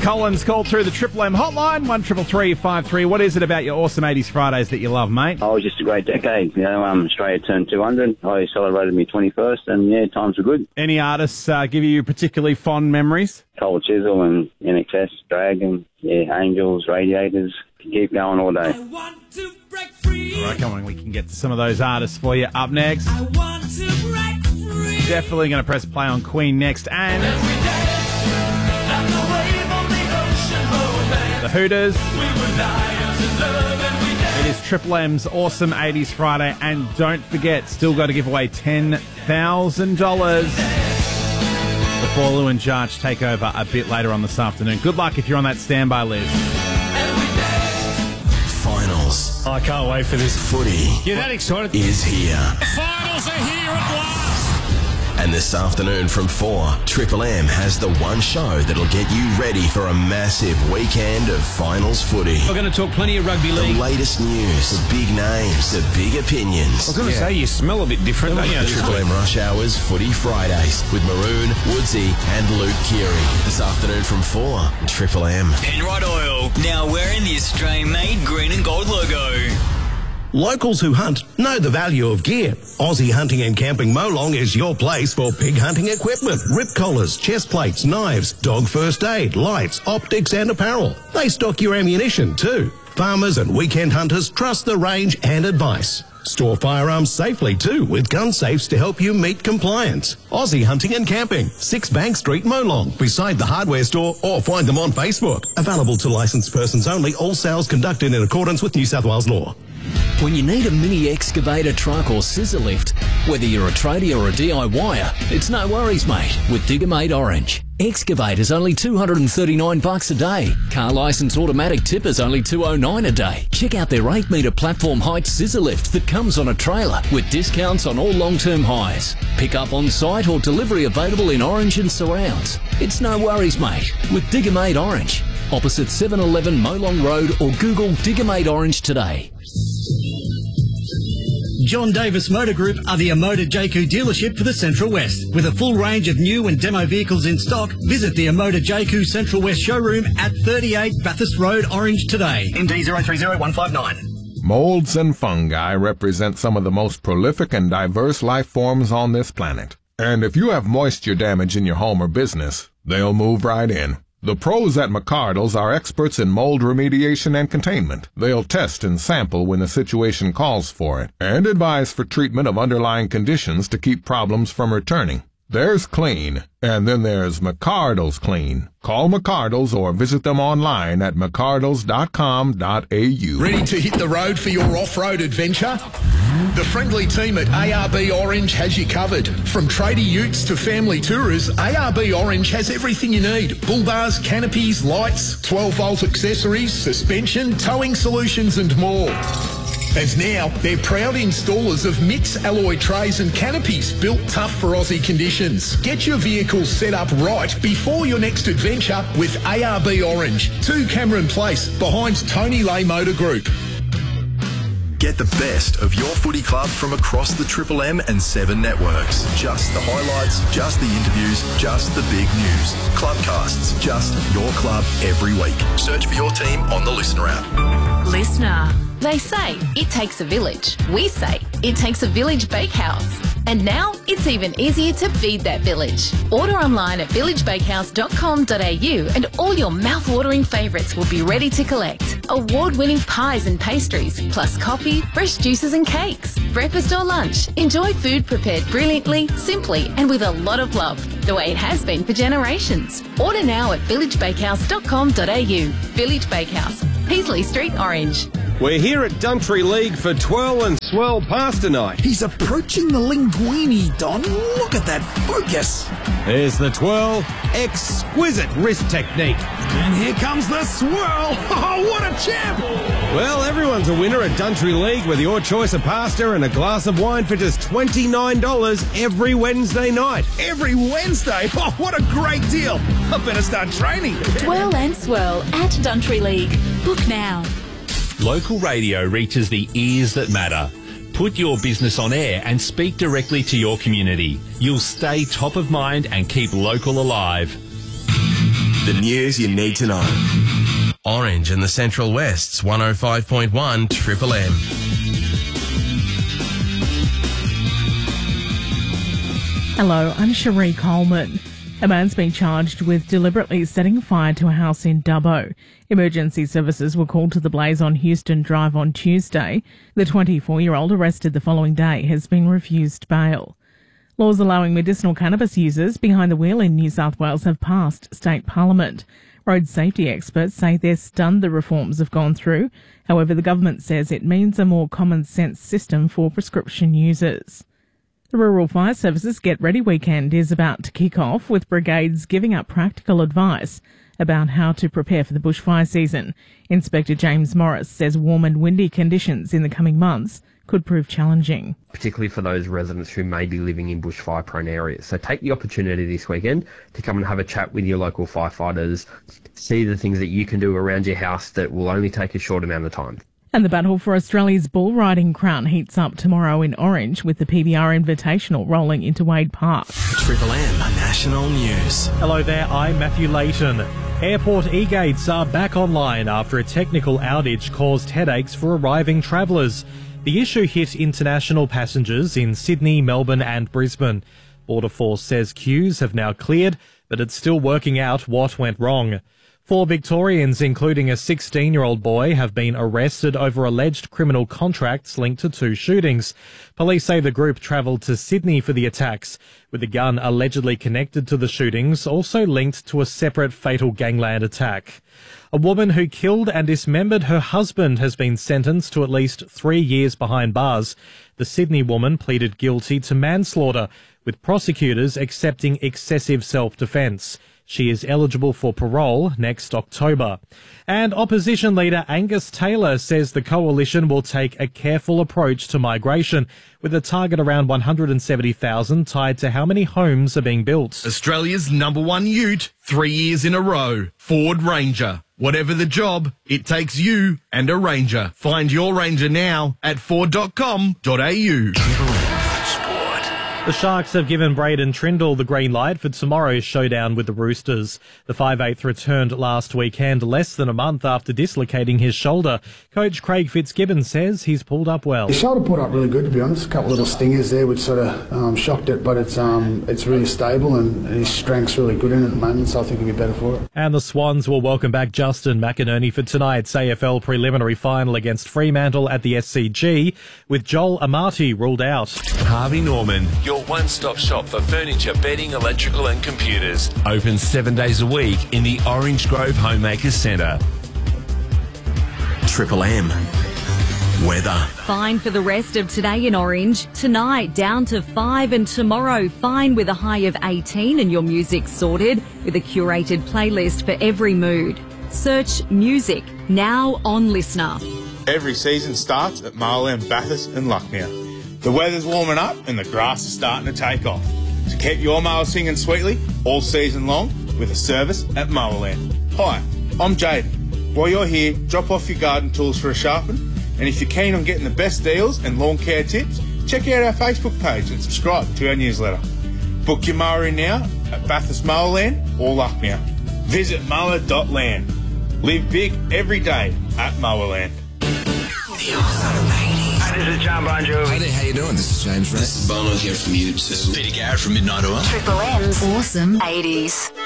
Collins called through the Triple M hotline, 133353. What is it about your awesome 80s Fridays that you love, mate? Oh, it was just a great decade. You know, Australia turned 200. I celebrated my 21st, and yeah, times were good. Any artists give you particularly fond memories? Cold Chisel and NXS, Dragon, yeah, Angels, Radiators. Keep going all day. I want to break free. All right, come on, we can get to some of those artists for you up next. I want to break free. Definitely going to press play on Queen next, and Every day, like the wave on the ocean, oh, the Hooters. we were lions in love and we It is Triple M's Awesome 80s Friday, and don't forget, still got to give away $10,000 before Lou and Jarch take over a bit later on this afternoon. Good luck if you're on that standby list. Finals. I can't wait for this. Footy You're that excited? is here. Finals are here at last. And this afternoon from 4, Triple M has the one show that'll get you ready for a massive weekend of finals footy. We're going to talk plenty of rugby The league. latest news, the big names, the big opinions. I was going to say, you smell a bit different, don't you? Triple M Rush Hours Footy Fridays with Maroon, Woodsy and Luke Keary. This afternoon from 4, Triple M. Penrite Oil, now wearing the Australian-made green and gold logo. Locals who hunt know the value of gear. Aussie Hunting and Camping Molong is your place for pig hunting equipment, rip collars, chest plates, knives, dog first aid, lights, optics and apparel. They stock your ammunition too. Farmers and weekend hunters trust the range and advice. Store firearms safely too with gun safes to help you meet compliance. Aussie Hunting and Camping, 6 Bank Street, Molong, beside the hardware store, or find them on Facebook. Available to licensed persons only, all sales conducted in accordance with New South Wales law. When you need a mini excavator, truck or scissor lift, whether you're a tradie or a DIYer, it's no worries, mate, with Diggermate Orange. Excavators only $239 a day. Car license automatic tippers only $209 a day. Check out their 8-metre platform height scissor lift that comes on a trailer with discounts on all long-term hires. Pick up on site or delivery available in Orange and surrounds. It's no worries, mate, with Diggermate Orange. Opposite 711 Molong Road or Google Diggermate Orange today. John Davis Motor Group are the Amoda JQ dealership for the Central West. With a full range of new and demo vehicles in stock, visit the Amoda JQ Central West showroom at 38 Bathurst Road, Orange today. MD 030159. Molds and fungi represent some of the most prolific and diverse life forms on this planet. And if you have moisture damage in your home or business, they'll move right in. The pros at McCardle's are experts in mold remediation and containment. They'll test and sample when the situation calls for it, and advise for treatment of underlying conditions to keep problems from returning. There's clean, and then there's McCardle's Clean. Call McCardle's or visit them online at mccardles.com.au. Ready to hit the road for your off-road adventure? The friendly team at ARB Orange has you covered. From tradie utes to family tourers, ARB Orange has everything you need. Bull bars, canopies, lights, 12-volt accessories, suspension, towing solutions and more. And now, they're proud installers of MITS alloy trays and canopies built tough for Aussie conditions. Get your vehicle set up right before your next adventure with ARB Orange, 2 Cameron Place, behind Tony Lay Motor Group. Get the best of your footy club from across the Triple M and 7 networks. Just the highlights, just the interviews, just the big news. Clubcasts, just your club every week. Search for your team on the Listener app. Listener. They say it takes a village. We say it takes a village bakehouse. And now it's even easier to feed that village. Order online at villagebakehouse.com.au and all your mouth-watering favourites will be ready to collect. Award-winning pies and pastries, plus coffee, fresh juices and cakes. Breakfast or lunch, enjoy food prepared brilliantly, simply and with a lot of love, the way it has been for generations. Order now at villagebakehouse.com.au. Village Bakehouse, Peasley Street, Orange. We're here at Duntry League for Twirl and Swirl Pasta Night. He's approaching the linguine, Don. Look at that focus. There's the twirl. Exquisite wrist technique. And here comes the swirl. Oh, what a champ. Well, everyone's a winner at Duntry League with your choice of pasta and a glass of wine for just $29 every Wednesday night. Every Wednesday? Oh, what a great deal. I better start training. Twirl and Swirl at Duntry League. Book now. Local radio reaches the ears that matter. Put your business on air and speak directly to your community. You'll stay top of mind and keep local alive. The news you need to know. Orange and the Central West's 105.1 Triple M. Hello, I'm Cherie Coleman. A man's been charged with deliberately setting fire to a house in Dubbo. Emergency services were called to the blaze on Houston Drive on Tuesday. The 24-year-old arrested the following day has been refused bail. Laws allowing medicinal cannabis users behind the wheel in New South Wales have passed state parliament. Road safety experts say they're stunned the reforms have gone through. However, the government says it means a more common sense system for prescription users. The Rural Fire Services Get Ready weekend is about to kick off, with brigades giving up practical advice about how to prepare for the bushfire season. Inspector James Morris says warm and windy conditions in the coming months could prove challenging, particularly for those residents who may be living in bushfire-prone areas. So take the opportunity this weekend to come and have a chat with your local firefighters, see the things that you can do around your house that will only take a short amount of time. And the battle for Australia's bull riding crown heats up tomorrow in Orange, with the PBR Invitational rolling into Wade Park. Triple M National News. Hello there, I'm Matthew Layton. Airport e-gates are back online after a technical outage caused headaches for arriving travellers. The issue hit international passengers in Sydney, Melbourne and Brisbane. Border Force says queues have now cleared, but it's still working out what went wrong. 4 Victorians, including a 16-year-old boy, have been arrested over alleged criminal contracts linked to 2 shootings. Police say the group travelled to Sydney for the attacks, with the gun allegedly connected to the shootings, also linked to a separate fatal gangland attack. A woman who killed and dismembered her husband has been sentenced to at least 3 years behind bars. The Sydney woman pleaded guilty to manslaughter, with prosecutors accepting excessive self-defence. She is eligible for parole next October. And opposition leader Angus Taylor says the coalition will take a careful approach to migration, with a target around 170,000 tied to how many homes are being built. Australia's #1 ute, 3 years in a row. Ford Ranger. Whatever the job, it takes you and a Ranger. Find your Ranger now at ford.com.au. The Sharks have given Braden Trindle the green light for tomorrow's showdown with the Roosters. The 5'8" returned last weekend, less than a month after dislocating his shoulder. Coach Craig Fitzgibbon says he's pulled up well. His shoulder pulled up really good, to be honest. A couple little stingers there which sort of shocked it, but it's really stable and his strength's really good in it at the moment, so I think he'll be better for it. And the Swans will welcome back Justin McInerney for tonight's AFL preliminary final against Fremantle at the SCG, with Joel Amati ruled out. Harvey Norman, your one-stop shop for furniture, bedding, electrical and computers. Open 7 days a week in the Orange Grove Homemakers Centre. Triple M. Weather. Fine for the rest of today in Orange. Tonight down to 5 and tomorrow fine with a high of 18 and your music sorted with a curated playlist for every mood. Search music now on Listener. Every season starts at Marlin, Bathurst and Lucknow. The weather's warming up and the grass is starting to take off. So keep your mower singing sweetly all season long with a service at Mowerland. Hi, I'm Jaden. While you're here, drop off your garden tools for a sharpen. And if you're keen on getting the best deals and lawn care tips, check out our Facebook page and subscribe to our newsletter. Book your mower in now at Bathurst Mowerland or Lucknow. Visit mower.land. Live big every day at Mowerland. Hi, this is John Bon Jovi. Hi there, how you doing? This is James Ray. Bono here from U2. Peter Garrett from Midnight Oil. Triple M's Awesome 80s.